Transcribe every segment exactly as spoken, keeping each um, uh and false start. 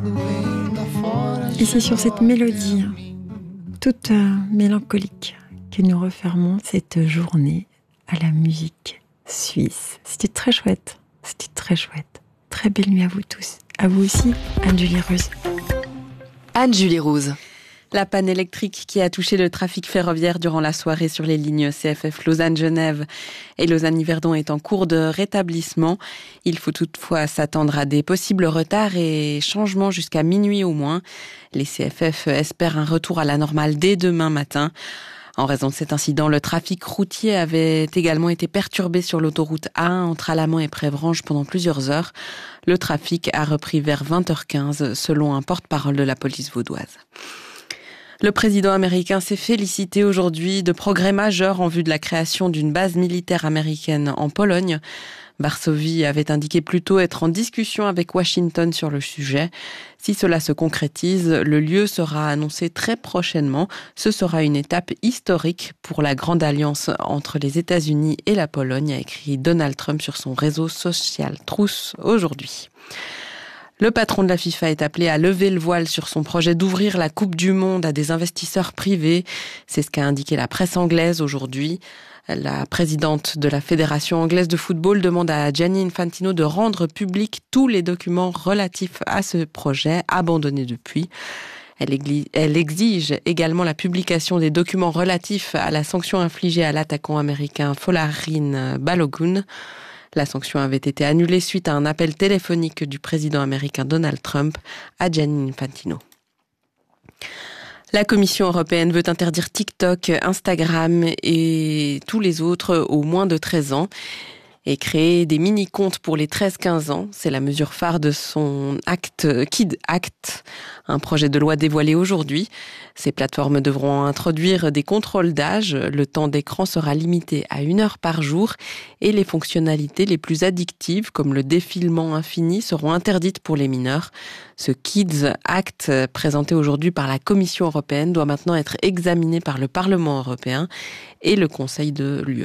Et c'est sur cette mélodie toute euh, mélancolique que nous refermons cette journée à la musique suisse. C'était très chouette, c'était très chouette. Très belle nuit à vous tous. À vous aussi, Anne-Julie Rose. Anne-Julie Rose. La panne électrique qui a touché le trafic ferroviaire durant la soirée sur les lignes C F F Lausanne-Genève et Lausanne-Yverdon est en cours de rétablissement. Il faut toutefois s'attendre à des possibles retards et changements jusqu'à minuit au moins. Les C F F espèrent un retour à la normale dès demain matin. En raison de cet incident, le trafic routier avait également été perturbé sur l'autoroute A un entre Alamand et Prévrange pendant plusieurs heures. Le trafic a repris vers vingt heures quinze selon un porte-parole de la police vaudoise. Le président américain s'est félicité aujourd'hui de progrès majeurs en vue de la création d'une base militaire américaine en Pologne. Varsovie avait indiqué plus tôt être en discussion avec Washington sur le sujet. Si cela se concrétise, le lieu sera annoncé très prochainement. Ce sera une étape historique pour la grande alliance entre les États-Unis et la Pologne, a écrit Donald Trump sur son réseau social Truth aujourd'hui. Le patron de la FIFA est appelé à lever le voile sur son projet d'ouvrir la Coupe du Monde à des investisseurs privés. C'est ce qu'a indiqué la presse anglaise aujourd'hui. La présidente de la Fédération anglaise de football demande à Gianni Infantino de rendre publics tous les documents relatifs à ce projet, abandonné depuis. Elle exige également la publication des documents relatifs à la sanction infligée à l'attaquant américain Folarin Balogun. La sanction avait été annulée suite à un appel téléphonique du président américain Donald Trump à Gianni Infantino. La Commission européenne veut interdire TikTok, Instagram et tous les autres aux moins de treize ans et créer des mini-comptes pour les treize quinze ans. C'est la mesure phare de son Act, Kid Act, un projet de loi dévoilé aujourd'hui. Ces plateformes devront introduire des contrôles d'âge. Le temps d'écran sera limité à une heure par jour et les fonctionnalités les plus addictives, comme le défilement infini, seront interdites pour les mineurs. Ce Kids Act, présenté aujourd'hui par la Commission européenne, doit maintenant être examiné par le Parlement européen et le Conseil de l'U E.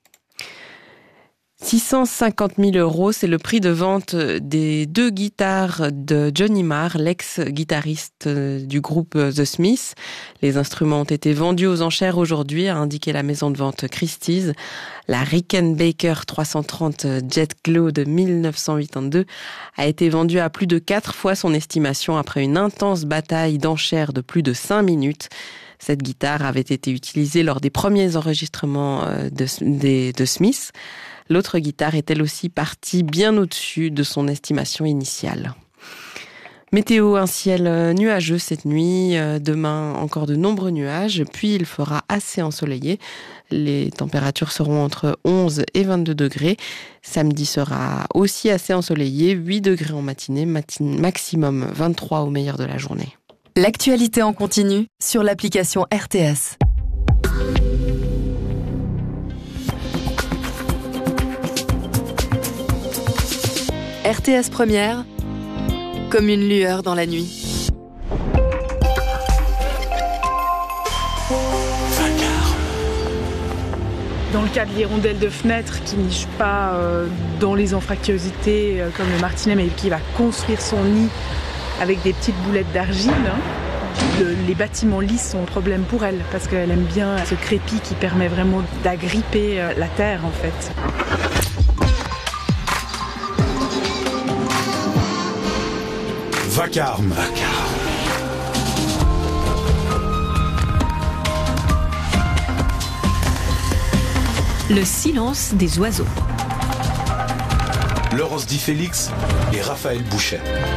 six cent cinquante mille euros, c'est le prix de vente des deux guitares de Johnny Marr, l'ex-guitariste du groupe The Smiths. Les instruments ont été vendus aux enchères aujourd'hui, a indiqué la maison de vente Christie's. La Rickenbacker trois cent trente Jet Glow de mille neuf cent quatre-vingt-deux a été vendue à plus de quatre fois son estimation après une intense bataille d'enchères de plus de cinq minutes. Cette guitare avait été utilisée lors des premiers enregistrements de, de, de Smith. L'autre guitare est elle aussi partie bien au-dessus de son estimation initiale. Météo, un ciel nuageux cette nuit, demain encore de nombreux nuages, puis il fera assez ensoleillé. Les températures seront entre onze et vingt-deux degrés. Samedi sera aussi assez ensoleillé, huit degrés en matinée, matin, maximum vingt-trois au meilleur de la journée. L'actualité en continu sur l'application R T S. R T S Première, comme une lueur dans la nuit. Dans le cas de l'hirondelle de fenêtre qui niche pas euh, dans les anfractuosités euh, comme le martinet, mais qui va construire son nid avec des petites boulettes d'argile, hein, le, les bâtiments lisses sont un problème pour elle parce qu'elle aime bien ce crépi qui permet vraiment d'agripper euh, la terre en fait. Vacarme. Vacarme. Le silence des oiseaux. Laurence Di Félix et Raphaël Bouchet.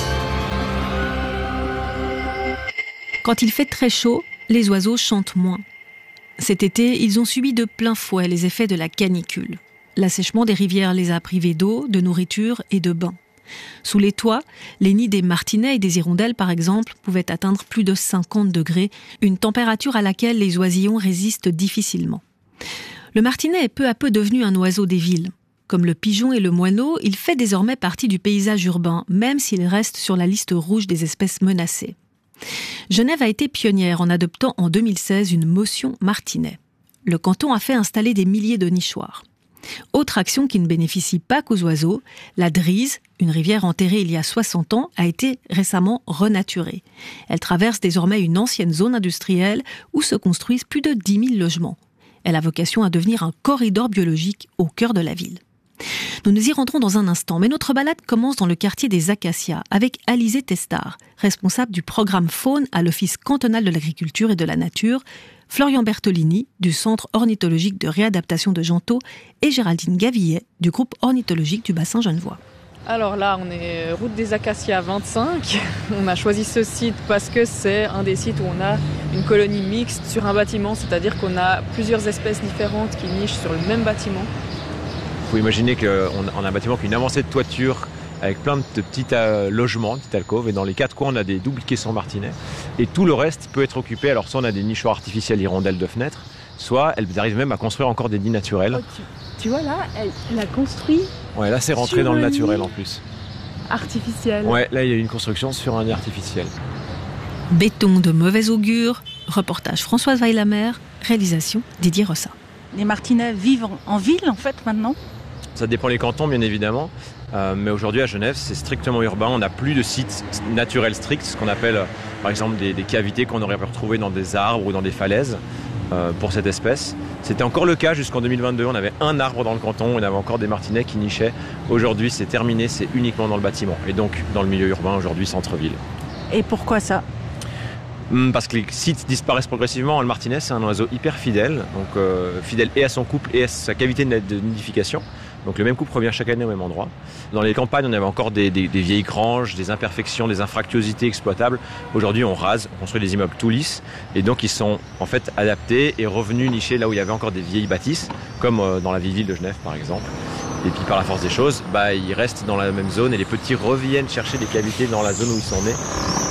Quand il fait très chaud, les oiseaux chantent moins. Cet été, ils ont subi de plein fouet les effets de la canicule. L'assèchement des rivières les a privés d'eau, de nourriture et de bains. Sous les toits, les nids des martinets et des hirondelles, par exemple, pouvaient atteindre plus de cinquante degrés, une température à laquelle les oisillons résistent difficilement. Le martinet est peu à peu devenu un oiseau des villes. Comme le pigeon et le moineau, il fait désormais partie du paysage urbain, même s'il reste sur la liste rouge des espèces menacées. Genève a été pionnière en adoptant en deux mille seize une motion martinet. Le canton a fait installer des milliers de nichoirs. Autre action qui ne bénéficie pas qu'aux oiseaux, la Drise, une rivière enterrée il y a soixante ans, a été récemment renaturée. Elle traverse désormais une ancienne zone industrielle où se construisent plus de dix mille logements. Elle a vocation à devenir un corridor biologique au cœur de la ville. Nous nous y rendrons dans un instant, mais notre balade commence dans le quartier des Acacias avec Alizé Testard, responsable du programme Faune à l'Office cantonal de l'agriculture et de la nature, Florian Bertolini du Centre ornithologique de réadaptation de Gentot et Géraldine Gavillet du groupe ornithologique du bassin genevois. Alors là, on est route des Acacias vingt-cinq. On a choisi ce site parce que c'est un des sites où on a une colonie mixte sur un bâtiment, c'est-à-dire qu'on a plusieurs espèces différentes qui nichent sur le même bâtiment. Il faut imaginer qu'on a un bâtiment qui a une avancée de toiture avec plein de petits euh, logements, de petites alcôves, et dans les quatre coins, on a des doubles caissons martinets. Et tout le reste peut être occupé. Alors soit on a des nichoirs artificiels, hirondelles de fenêtres, soit elles arrivent même à construire encore des nids naturels. Oh, tu, tu vois là, elle, elle a construit. Ouais, là c'est rentré dans le naturel en plus. Artificiel. Ouais, là il y a eu une construction sur un nid artificiel. Béton de mauvais augure, reportage Françoise Weilamer, réalisation Didier Rossa. Les martinets vivent en, en ville en fait maintenant ? Ça dépend les cantons bien évidemment, euh, mais aujourd'hui à Genève c'est strictement urbain, on n'a plus de sites naturels stricts, ce qu'on appelle euh, par exemple des, des cavités qu'on aurait pu retrouver dans des arbres ou dans des falaises euh, pour cette espèce. C'était encore le cas jusqu'en deux mille vingt-deux, on avait un arbre dans le canton, on avait encore des martinets qui nichaient. Aujourd'hui c'est terminé, c'est uniquement dans le bâtiment et donc dans le milieu urbain aujourd'hui centre-ville. Et pourquoi ça ? Parce que les sites disparaissent progressivement. Le martinet c'est un oiseau hyper fidèle, donc euh, fidèle et à son couple et à sa cavité de nidification. Donc le même couple revient chaque année au même endroit. Dans les campagnes, on avait encore des, des, des vieilles granges, des imperfections, des infractuosités exploitables. Aujourd'hui, on rase, on construit des immeubles tout lisses. Et donc, ils sont en fait adaptés et revenus nicher là où il y avait encore des vieilles bâtisses, comme euh, dans la vieille ville de Genève, par exemple. Et puis, par la force des choses, bah, ils restent dans la même zone et les petits reviennent chercher des cavités dans la zone où ils sont nés.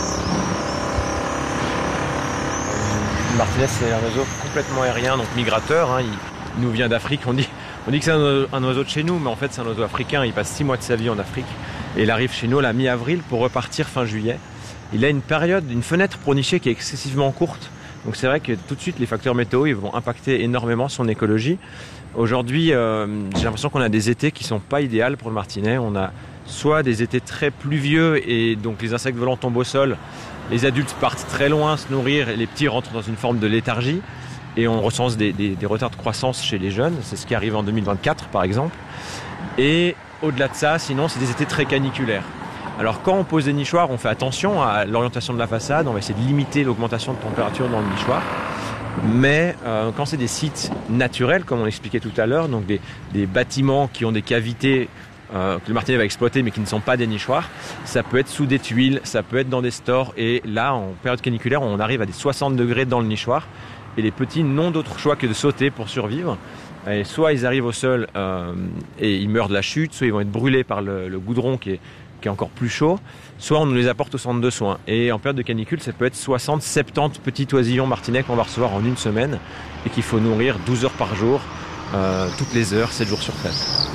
Le martinet, c'est un oiseau complètement aérien, donc migrateur. Hein. Il nous vient d'Afrique, on dit... On dit que c'est un oiseau de chez nous, mais en fait c'est un oiseau africain. Il passe six mois de sa vie en Afrique et il arrive chez nous à la mi-avril pour repartir fin juillet. Il a une période, une fenêtre pour nicher qui est excessivement courte. Donc c'est vrai que tout de suite les facteurs météo ils vont impacter énormément son écologie. Aujourd'hui, euh, j'ai l'impression qu'on a des étés qui sont pas idéaux pour le martinet. On a soit des étés très pluvieux et donc les insectes volants tombent au sol. Les adultes partent très loin se nourrir et les petits rentrent dans une forme de léthargie. Et on recense des, des, des retards de croissance chez les jeunes. C'est ce qui arrive en deux mille vingt-quatre, par exemple. Et au-delà de ça, sinon, c'est des étés très caniculaires. Alors, quand on pose des nichoirs, on fait attention à l'orientation de la façade. On va essayer de limiter l'augmentation de température dans le nichoir. Mais euh, quand c'est des sites naturels, comme on expliquait tout à l'heure, donc des, des bâtiments qui ont des cavités euh, que le martinet va exploiter, mais qui ne sont pas des nichoirs, ça peut être sous des tuiles, ça peut être dans des stores. Et là, en période caniculaire, on arrive à des soixante degrés dans le nichoir. Et les petits n'ont d'autre choix que de sauter pour survivre. Et soit ils arrivent au sol euh, et ils meurent de la chute, soit ils vont être brûlés par le, le goudron qui est, qui est encore plus chaud, soit on nous les apporte au centre de soins. Et en période de canicule, ça peut être soixante, soixante-dix petits oisillons martinets qu'on va recevoir en une semaine et qu'il faut nourrir douze heures par jour, euh, toutes les heures, sept jours sur sept.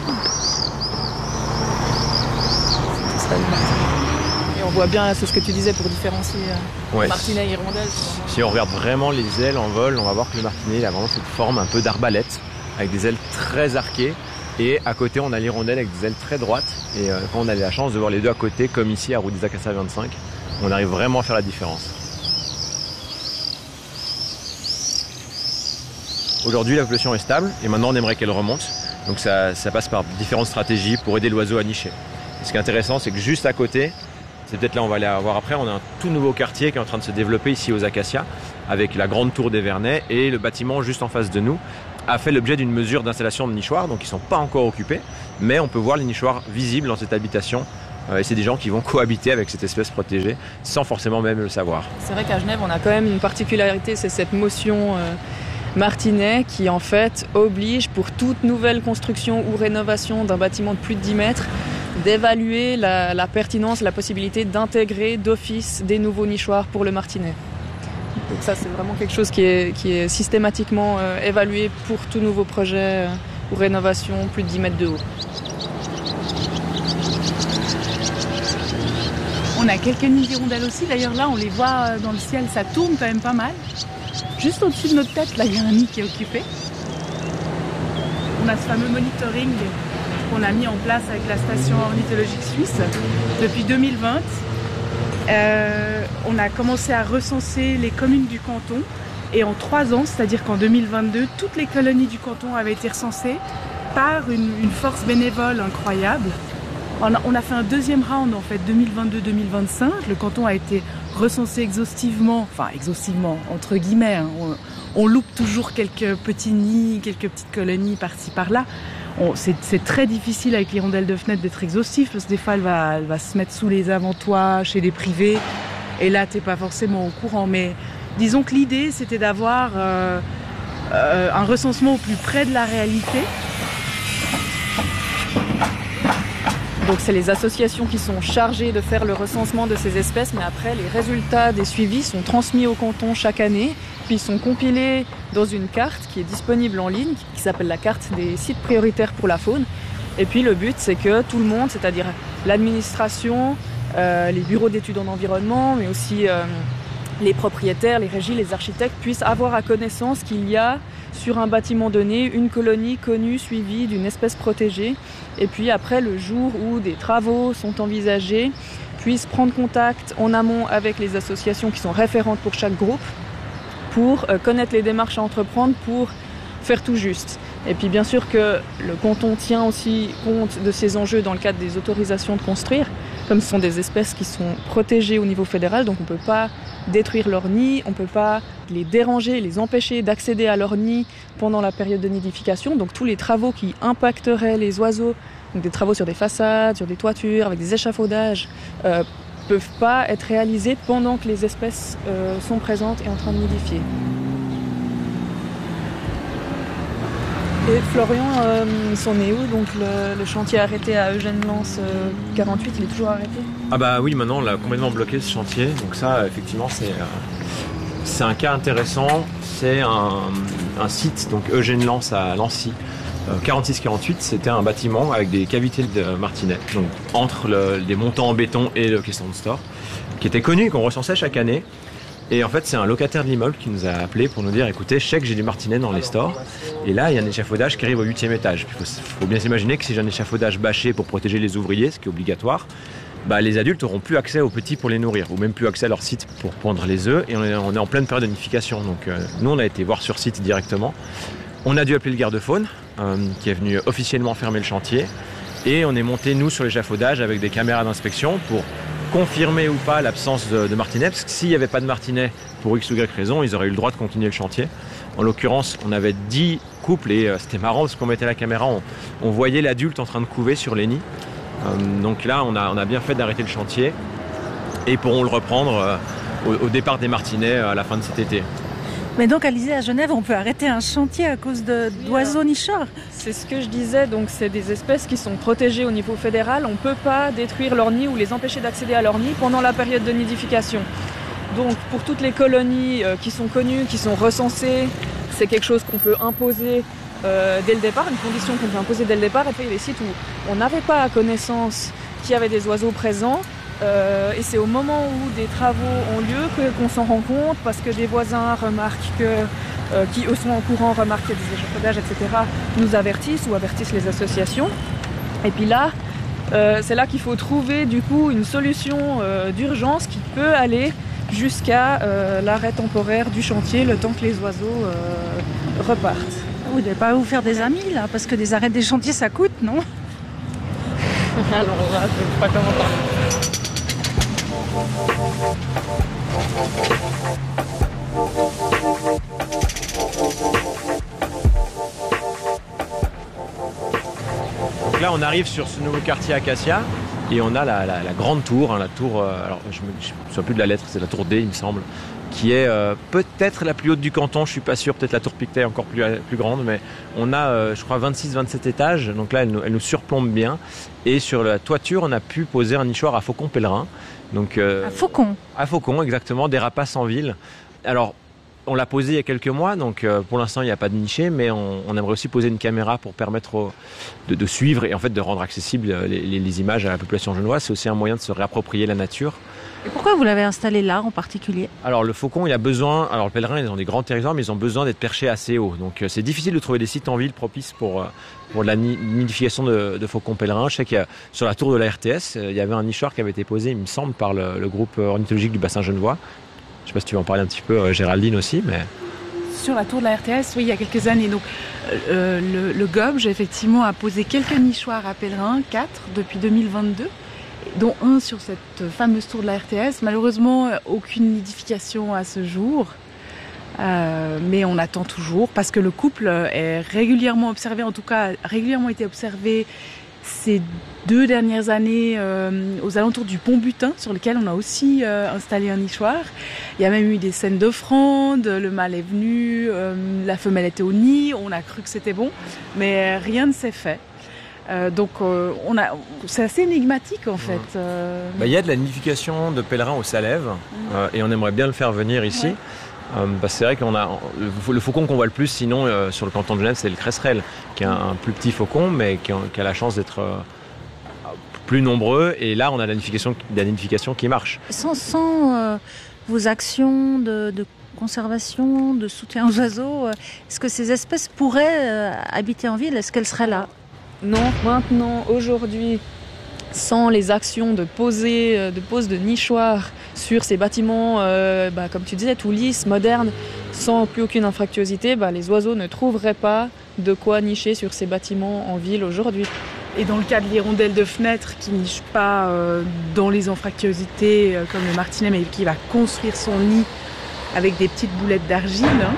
On voit bien, c'est ce que tu disais pour différencier euh, ouais. martinet et hirondelle. Si on regarde vraiment les ailes en vol, on va voir que le martinet il a vraiment cette forme un peu d'arbalète, avec des ailes très arquées. Et à côté, on a l'hirondelle avec des ailes très droites. Et euh, quand on a la chance de voir les deux à côté, comme ici à Route des Acacias vingt-cinq, on arrive vraiment à faire la différence. Aujourd'hui, la population est stable et maintenant on aimerait qu'elle remonte. Donc ça, ça passe par différentes stratégies pour aider l'oiseau à nicher. Et ce qui est intéressant, c'est que juste à côté, c'est peut-être là on va aller voir après, on a un tout nouveau quartier qui est en train de se développer ici aux Acacias, avec la grande tour des Vernets et le bâtiment juste en face de nous a fait l'objet d'une mesure d'installation de nichoirs, donc ils ne sont pas encore occupés, mais on peut voir les nichoirs visibles dans cette habitation. Et c'est des gens qui vont cohabiter avec cette espèce protégée sans forcément même le savoir. C'est vrai qu'à Genève, on a quand même une particularité, c'est cette motion euh, martinet qui en fait oblige pour toute nouvelle construction ou rénovation d'un bâtiment de plus de dix mètres d'évaluer la, la pertinence, la possibilité d'intégrer d'office des nouveaux nichoirs pour le martinet. Donc ça, c'est vraiment quelque chose qui est, qui est systématiquement euh, évalué pour tout nouveau projet euh, ou rénovation plus de dix mètres de haut. On a quelques nids d'hirondelles aussi, d'ailleurs là on les voit dans le ciel, ça tourne quand même pas mal. Juste au-dessus de notre tête, là il y a un nid qui est occupé. On a ce fameux monitoring qu'on a mis en place avec la station ornithologique suisse depuis deux mille vingt. Euh, on a commencé à recenser les communes du canton et en trois ans, c'est-à-dire qu'en deux mille vingt-deux, toutes les colonies du canton avaient été recensées par une, une force bénévole incroyable. On a, on a fait un deuxième round en fait, deux mille vingt-deux deux mille vingt-cinq. Le canton a été recensé exhaustivement, enfin exhaustivement entre guillemets. Hein. On, on loupe toujours quelques petits nids, quelques petites colonies par-ci par-là. On, c'est, c'est très difficile avec l'hirondelle de fenêtre d'être exhaustif parce que des fois elle va, elle va se mettre sous les avant-toits chez des privés et là t'es pas forcément au courant. Mais disons que l'idée c'était d'avoir euh, euh, un recensement au plus près de la réalité. Donc c'est les associations qui sont chargées de faire le recensement de ces espèces, mais après les résultats des suivis sont transmis au canton chaque année, puis ils sont compilés dans une carte qui est disponible en ligne, qui s'appelle la carte des sites prioritaires pour la faune. Et puis le but c'est que tout le monde, c'est-à-dire l'administration, euh, les bureaux d'études en environnement, mais aussi euh, les propriétaires, les régies, les architectes, puissent avoir à connaissance qu'il y a sur un bâtiment donné une colonie connue suivie d'une espèce protégée. Et puis après, le jour où des travaux sont envisagés, puissent prendre contact en amont avec les associations qui sont référentes pour chaque groupe pour euh, connaître les démarches à entreprendre pour faire tout juste. Et puis bien sûr que le canton tient aussi compte de ces enjeux dans le cadre des autorisations de construire, comme ce sont des espèces qui sont protégées au niveau fédéral, donc on ne peut pas détruire leur nid, on ne peut pas les déranger, les empêcher d'accéder à leur nid pendant la période de nidification. Donc tous les travaux qui impacteraient les oiseaux, donc des travaux sur des façades, sur des toitures, avec des échafaudages, euh, peuvent pas être réalisés pendant que les espèces euh, sont présentes et en train de nidifier. Et Florian, euh, ils sont nés où? Donc le, le chantier arrêté à Eugène-Lens euh, quarante-huit, il est toujours arrêté? Ah bah oui, maintenant on l'a complètement bloqué ce chantier. Donc ça, effectivement, c'est, euh, c'est un cas intéressant. C'est un, un site, donc Eugène-Lens à Lancy. Euh, quarante-six quarante-huit, c'était un bâtiment avec des cavités de martinet. Donc entre le, les montants en béton et le caisson de store, qui était connu, qu'on recensait chaque année. Et en fait, c'est un locataire de l'immeuble qui nous a appelé pour nous dire, écoutez, je sais que j'ai du martinet dans les stores. Et là, il y a un échafaudage qui arrive au huitième étage. Il faut, faut bien s'imaginer que si j'ai un échafaudage bâché pour protéger les ouvriers, ce qui est obligatoire, bah, les adultes n'auront plus accès aux petits pour les nourrir, ou même plus accès à leur site pour pondre les œufs. Et on est, on est en pleine période de nidification. Donc euh, nous, on a été voir sur site directement. On a dû appeler le garde-faune, euh, qui est venu officiellement fermer le chantier. Et on est monté, nous, sur l'échafaudage avec des caméras d'inspection pour confirmer ou pas l'absence de, de martinet, parce que s'il n'y avait pas de martinet pour X ou Y raison, ils auraient eu le droit de continuer le chantier. En l'occurrence, on avait dix couples et euh, c'était marrant parce qu'on mettait la caméra, on, on voyait l'adulte en train de couver sur les nids. Euh, donc là, on a, on a bien fait d'arrêter le chantier et ils pourront le reprendre euh, au, au départ des martinets à la fin de cet été. Mais donc, Alizée, à Genève, on peut arrêter un chantier à cause de, d'oiseaux nicheurs? C'est ce que je disais, donc c'est des espèces qui sont protégées au niveau fédéral. On ne peut pas détruire leur nid ou les empêcher d'accéder à leur nid pendant la période de nidification. Donc pour toutes les colonies euh, qui sont connues, qui sont recensées, c'est quelque chose qu'on peut imposer euh, dès le départ, une condition qu'on peut imposer dès le départ. Et puis les sites où on n'avait pas connaissance qu'il y avait des oiseaux présents, Euh, et c'est au moment où des travaux ont lieu que, qu'on s'en rend compte, parce que des voisins remarquent que, euh, qui eux sont au courant, remarquent qu'il y a des échafaudages, et cetera, nous avertissent ou avertissent les associations. Et puis là, euh, c'est là qu'il faut trouver du coup une solution euh, d'urgence qui peut aller jusqu'à euh, l'arrêt temporaire du chantier, le temps que les oiseaux euh, repartent. Vous ne devez pas vous faire des amis là, parce que des arrêts des chantiers ça coûte, non? Alors là, je ne sais pas comment parler. Donc là, on arrive sur ce nouveau quartier Acacia et on a la, la, la grande tour, hein, la tour, euh, alors je ne me souviens plus de la lettre, c'est la tour D, il me semble, qui est euh, peut-être la plus haute du canton, je suis pas sûr, peut-être la tour Pictet est encore plus, plus grande, mais on a, euh, je crois, vingt-six vingt-sept étages, donc là, elle nous, elle nous surplombe bien. Et sur la toiture, on a pu poser un nichoir à faucon pèlerin. Donc, euh, à faucon À faucon, exactement, des rapaces en ville. Alors, on l'a posé il y a quelques mois, donc euh, pour l'instant il n'y a pas de niché, mais on, on aimerait aussi poser une caméra pour permettre au, de, de suivre et en fait de rendre accessibles les, les, les images à la population genevoise. C'est aussi un moyen de se réapproprier la nature. Et pourquoi vous l'avez installé là en particulier ? Alors le faucon, il a besoin, alors le pèlerin, ils ont des grands territoires, mais ils ont besoin d'être perchés assez haut. Donc euh, c'est difficile de trouver des sites en ville propices pour, euh, pour de la nidification de, de faucons pèlerins. Je sais qu'il y a, sur la tour de la R T S, euh, il y avait un nichoir qui avait été posé, il me semble, par le, le groupe ornithologique du bassin genevois. Je ne sais pas si tu veux en parler un petit peu, euh, Géraldine aussi, mais... Sur la tour de la R T S, oui, il y a quelques années. Donc, euh, le, le Gobge, effectivement, a posé quelques nichoirs à pèlerins, quatre, depuis deux mille vingt-deux. Dont un sur cette fameuse tour de la R T S. Malheureusement, aucune nidification à ce jour. Euh, mais on attend toujours parce que le couple est régulièrement observé, en tout cas régulièrement été observé ces deux dernières années euh, aux alentours du pont Butin, sur lequel on a aussi euh, installé un nichoir. Il y a même eu des scènes d'offrande, le mâle est venu, euh, la femelle était au nid, on a cru que c'était bon, mais rien ne s'est fait. Euh, donc euh, on a, c'est assez énigmatique en fait. Euh... Bah, y a de la nidification de pèlerins au Salève mmh. euh, et on aimerait bien le faire venir ici. Ouais. Euh, parce que c'est vrai qu'on a le, le faucon qu'on voit le plus sinon euh, sur le canton de Genève, c'est le cresserelle, qui est un, un plus petit faucon mais qui a, qui a la chance d'être euh, plus nombreux. Et là on a la nidification, la nidification qui marche. Sans, sans euh, vos actions de, de conservation, de soutien aux oiseaux, euh, est-ce que ces espèces pourraient euh, habiter en ville ? Est-ce qu'elles seraient là ? Non, maintenant, aujourd'hui, sans les actions de poser, de pose de nichoirs sur ces bâtiments, euh, bah, comme tu disais, tout lisses, modernes, sans plus aucune infractuosité, bah, les oiseaux ne trouveraient pas de quoi nicher sur ces bâtiments en ville aujourd'hui. Et dans le cas de l'hirondelle de fenêtre qui niche pas euh, dans les anfractuosités euh, comme le martinet, mais qui va construire son nid avec des petites boulettes d'argile, hein,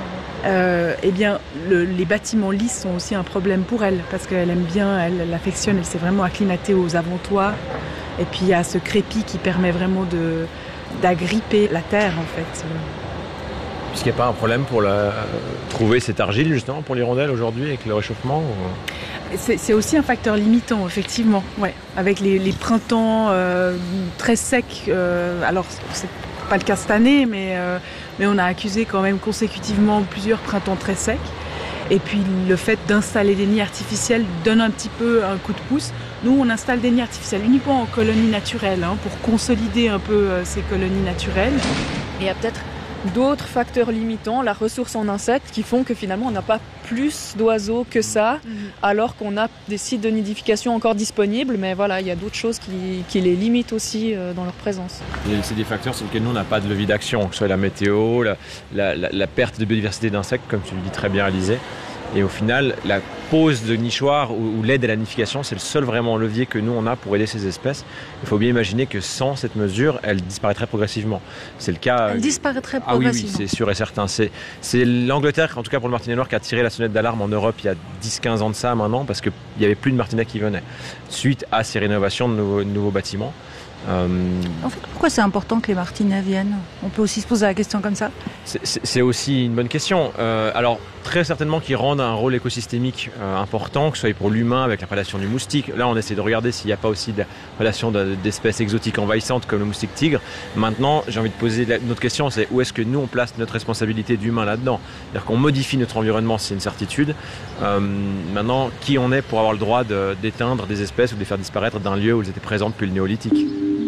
Euh, eh bien, le, les bâtiments lisses sont aussi un problème pour elle parce qu'elle aime bien, elle l'affectionne, elle s'est vraiment acclimatée aux avant-toits. Et puis il y a ce crépi qui permet vraiment de, d'agripper la terre en fait. Puisqu'il n'y a pas un problème pour la, euh, trouver cette argile justement pour l'hirondelle aujourd'hui avec le réchauffement ou... c'est, c'est aussi un facteur limitant effectivement, ouais. Avec les, les printemps euh, très secs, euh, alors c'est pas le cas cette année, mais, euh, mais on a accusé quand même consécutivement plusieurs printemps très secs. Et puis le fait d'installer des nids artificiels donne un petit peu un coup de pouce. Nous, on installe des nids artificiels uniquement en colonies naturelles, hein, pour consolider un peu euh, ces colonies naturelles. Et il y a peut-être d'autres facteurs limitants, la ressource en insectes, qui font que finalement on n'a pas plus d'oiseaux que ça, mmh. alors qu'on a des sites de nidification encore disponibles, mais voilà, il y a d'autres choses qui, qui les limitent aussi euh, dans leur présence. Et c'est des facteurs sur lesquels nous on n'a pas de levier d'action, que ce soit la météo, la, la, la, la perte de biodiversité d'insectes, comme tu le dis très bien Alizé. Et au final, la pose de nichoirs ou, ou l'aide à la nidification, c'est le seul vraiment levier que nous on a pour aider ces espèces. Il faut bien imaginer que sans cette mesure, elles disparaîtraient progressivement. C'est le cas. Elles disparaîtraient progressivement. Ah oui, oui, c'est sûr et certain. C'est, c'est l'Angleterre, en tout cas pour le martinet noir, qui a tiré la sonnette d'alarme en Europe il y a dix à quinze ans de ça maintenant, parce qu'il n'y avait plus de martinets qui venaient, suite à ces rénovations de nouveaux, de nouveaux bâtiments. Euh... En fait, pourquoi c'est important que les martinets viennent ? On peut aussi se poser la question comme ça. C'est, c'est, c'est aussi une bonne question. Euh, alors, très certainement qu'ils rendent un rôle écosystémique euh, important, que ce soit pour l'humain avec la prédation du moustique. Là, on essaie de regarder s'il n'y a pas aussi de la prédation de, d'espèces exotiques envahissantes comme le moustique tigre. Maintenant, j'ai envie de poser une autre question, c'est où est-ce que nous, on place notre responsabilité d'humain là-dedans ? C'est-à-dire qu'on modifie notre environnement, c'est une certitude. Euh, maintenant, qui on est pour avoir le droit de, d'éteindre des espèces ou de les faire disparaître d'un lieu où elles étaient présentes depuis le néolithique ?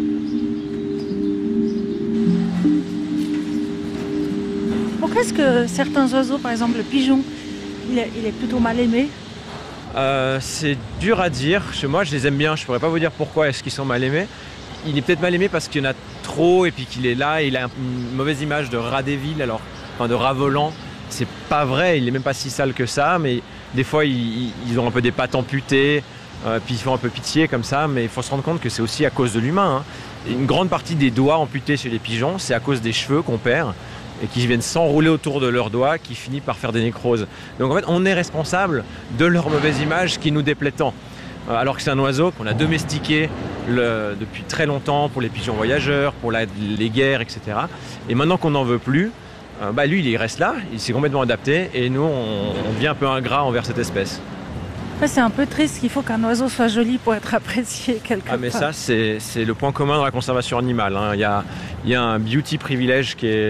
Pourquoi est-ce que certains oiseaux, par exemple le pigeon, il est, il est plutôt mal aimé ? euh, C'est dur à dire. Chez moi, je les aime bien. Je ne pourrais pas vous dire pourquoi est-ce qu'ils sont mal aimés. Il est peut-être mal aimé parce qu'il y en a trop et puis qu'il est là et il a une mauvaise image de rat des villes, alors, enfin de rat volant. C'est pas vrai, il n'est même pas si sale que ça, mais des fois, ils, ils ont un peu des pattes amputées, euh, puis ils font un peu pitié comme ça, mais il faut se rendre compte que c'est aussi à cause de l'humain. Hein. Une grande partie des doigts amputés chez les pigeons, c'est à cause des cheveux qu'on perd et qui viennent s'enrouler autour de leurs doigts, qui finit par faire des nécroses. Donc en fait, on est responsable de leur mauvaise image qui nous déplaît tant. Alors que c'est un oiseau qu'on a domestiqué le, depuis très longtemps pour les pigeons voyageurs, pour la, les guerres, et cetera. Et maintenant qu'on n'en veut plus, euh, bah lui, il reste là, il s'est complètement adapté, et nous, on, on devient un peu ingrat envers cette espèce. Après, c'est un peu triste qu'il faut qu'un oiseau soit joli pour être apprécié quelque part. Ah mais ça, c'est, c'est le point commun dans la conservation animale. Hein. Il y a, il y a un beauty privilège qui est,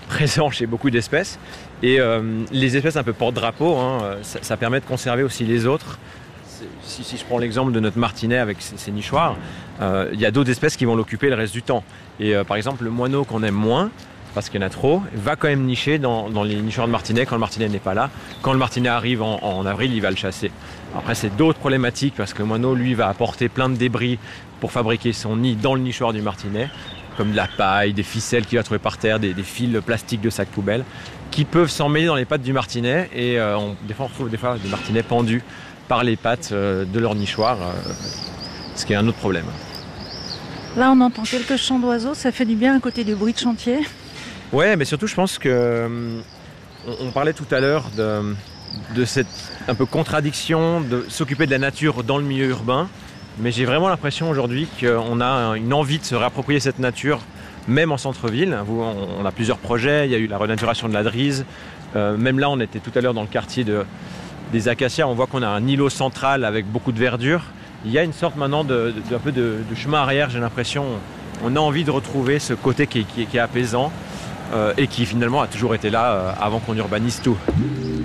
présent chez beaucoup d'espèces. Et euh, les espèces un peu porte-drapeau, hein, ça, ça permet de conserver aussi les autres. Si, si je prends l'exemple de notre martinet avec ses, ses nichoirs, euh, il y a d'autres espèces qui vont l'occuper le reste du temps. Et euh, par exemple, le moineau qu'on aime moins, parce qu'il y en a trop, va quand même nicher dans, dans les nichoirs de martinet quand le martinet n'est pas là. Quand le martinet arrive en, en avril, il va le chasser. Après, c'est d'autres problématiques parce que le moineau, lui, va apporter plein de débris pour fabriquer son nid dans le nichoir du martinet, comme de la paille, des ficelles qu'il va trouver par terre, des, des fils plastiques de sacs poubelles, qui peuvent s'emmêler dans les pattes du martinet. Et euh, on, des fois, on retrouve des fois des martinets pendus par les pattes euh, de leur nichoir, euh, ce qui est un autre problème. Là, on entend quelques chants d'oiseaux, ça fait du bien à côté du bruit de chantier. Ouais, mais surtout, je pense que euh, on, on parlait tout à l'heure de, de cette un peu contradiction de s'occuper de la nature dans le milieu urbain. Mais j'ai vraiment l'impression aujourd'hui qu'on a une envie de se réapproprier cette nature, même en centre-ville. On a plusieurs projets, il y a eu la renaturation de la Drise. Euh, même là, on était tout à l'heure dans le quartier de, des Acacias. On voit qu'on a un îlot central avec beaucoup de verdure. Il y a une sorte maintenant de, de, un peu de, de chemin arrière, j'ai l'impression. On a envie de retrouver ce côté qui est, qui est, qui est apaisant euh, et qui finalement a toujours été là euh, avant qu'on urbanise tout.